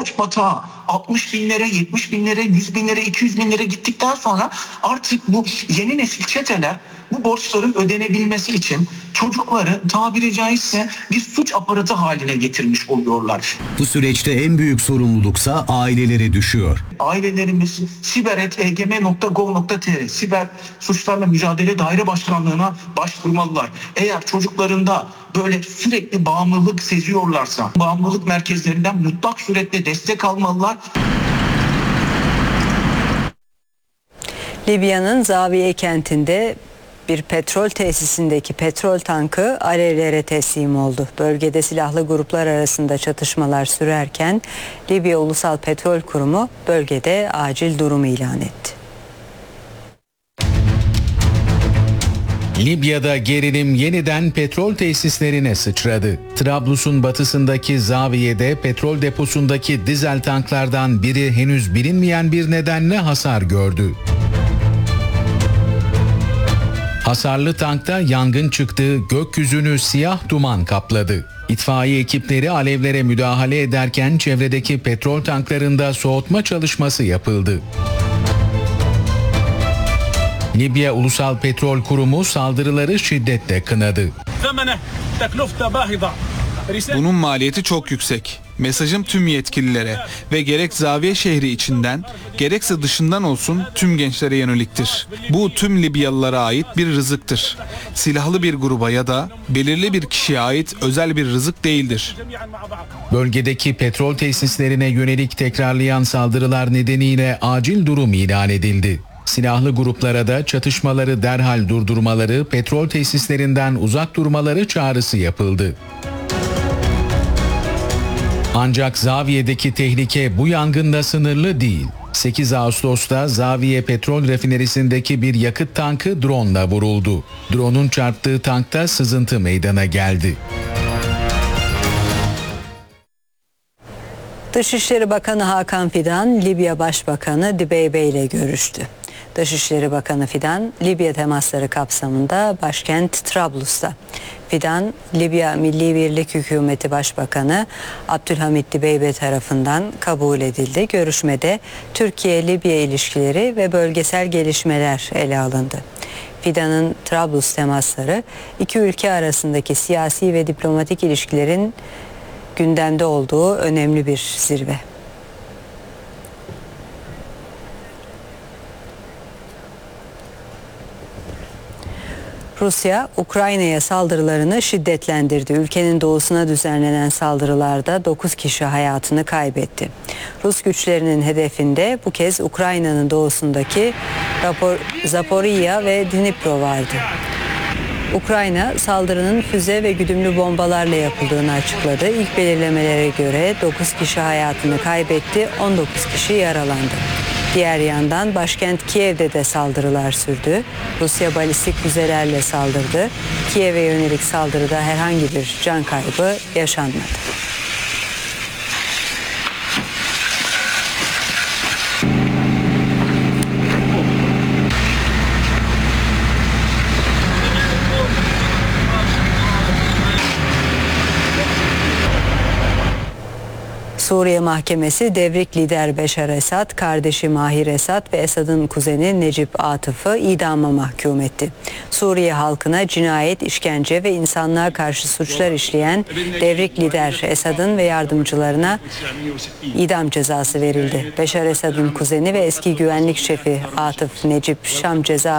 borç batağı 60 binlere, 70 binlere, 100 binlere, 200 binlere gittikten sonra artık bu yeni nesil çeteler bu borçların ödenebilmesi için çocukları tabiri caizse bir suç aparatı haline getirmiş oluyorlar. Bu süreçte en büyük sorumluluksa ailelere düşüyor. Ailelerimiz siber@egm.gov.tr Siber Suçlarla Mücadele Daire Başkanlığı'na başvurmalılar. Eğer çocuklarında böyle sürekli bağımlılık seziyorlarsa bağımlılık merkezlerinden mutlak suretle destek almalılar. Libya'nın Zaviye kentinde bir petrol tesisindeki petrol tankı alevlere teslim oldu. Bölgede silahlı gruplar arasında çatışmalar sürerken Libya Ulusal Petrol Kurumu bölgede acil durum ilan etti. Libya'da gerilim yeniden petrol tesislerine sıçradı. Trablus'un batısındaki Zaviye'de petrol deposundaki dizel tanklardan biri henüz bilinmeyen bir nedenle hasar gördü. Hasarlı tankta yangın çıktı, gökyüzünü siyah duman kapladı. İtfaiye ekipleri alevlere müdahale ederken çevredeki petrol tanklarında soğutma çalışması yapıldı. Libya Ulusal Petrol Kurumu saldırıları şiddetle kınadı. Bunun maliyeti çok yüksek. Mesajım tüm yetkililere ve gerek Zaviye şehri içinden gerekse dışından olsun tüm gençlere yöneliktir. Bu tüm Libyalılara ait bir rızıktır. Silahlı bir gruba ya da belirli bir kişiye ait özel bir rızık değildir. Bölgedeki petrol tesislerine yönelik tekrarlayan saldırılar nedeniyle acil durum ilan edildi. Silahlı gruplara da çatışmaları derhal durdurmaları, petrol tesislerinden uzak durmaları çağrısı yapıldı. Ancak Zaviye'deki tehlike bu yangınla sınırlı değil. 8 Ağustos'ta Zaviye petrol rafinerisindeki bir yakıt tankı drone'la vuruldu. Drone'un çarptığı tankta sızıntı meydana geldi. Dışişleri Bakanı Hakan Fidan, Libya Başbakanı Dibeybe ile görüştü. Dışişleri Bakanı Fidan, Libya temasları kapsamında başkent Trablus'ta. Fidan, Libya Milli Birlik Hükümeti Başbakanı Abdülhamit Dibeybe tarafından kabul edildi. Görüşmede Türkiye-Libya ilişkileri ve bölgesel gelişmeler ele alındı. Fidan'ın Trablus temasları iki ülke arasındaki siyasi ve diplomatik ilişkilerin gündemde olduğu önemli bir zirve. Rusya, Ukrayna'ya saldırılarını şiddetlendirdi. Ülkenin doğusuna düzenlenen saldırılarda 9 kişi hayatını kaybetti. Rus güçlerinin hedefinde bu kez Ukrayna'nın doğusundaki Zaporizhya ve Dnipro vardı. Ukrayna saldırının füze ve güdümlü bombalarla yapıldığını açıkladı. İlk belirlemelere göre 9 kişi hayatını kaybetti, 19 kişi yaralandı. Diğer yandan başkent Kiev'de de saldırılar sürdü. Rusya balistik füzelerle saldırdı. Kiev'e yönelik saldırıda herhangi bir can kaybı yaşanmadı. Suriye Mahkemesi devrik lider Beşar Esad, kardeşi Mahir Esad ve Esad'ın kuzeni Necip Atıf'ı idama mahkum etti. Suriye halkına cinayet, işkence ve insanlığa karşı suçlar işleyen devrik lider Esad'ın ve yardımcılarına idam cezası verildi. Beşar Esad'ın kuzeni ve eski güvenlik şefi Atıf Necip Şam Ceza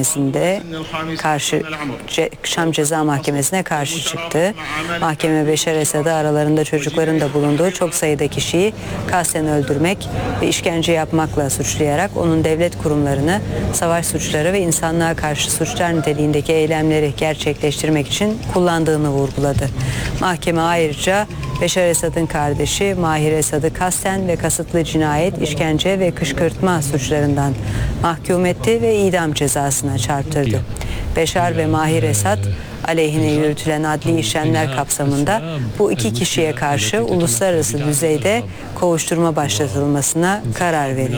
Mahkemesi'ne karşı çıktı. Mahkeme Beşar Esad'ı aralarında çocukların da bulunduğu çok sayıda kişiyi kasten öldürmek ve işkence yapmakla suçlayarak onun devlet kurumlarını savaş suçları ve insanlığa karşı suçlar niteliğindeki eylemleri gerçekleştirmek için kullandığını vurguladı. Mahkeme ayrıca Beşar Esad'ın kardeşi Mahir Esad'ı kasten ve kasıtlı cinayet, işkence ve kışkırtma suçlarından mahkum etti ve idam cezasına çarptırdı. Beşar ve Mahir Esad aleyhine yürütülen adli işlemler kapsamında bu iki kişiye karşı uluslararası düzeyde kovuşturma başlatılmasına karar verildi.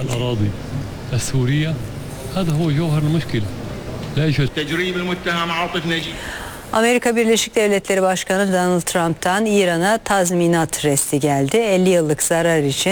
Amerika Birleşik Devletleri Başkanı Donald Trump'tan İran'a tazminat resti geldi. 50 yıllık zarar için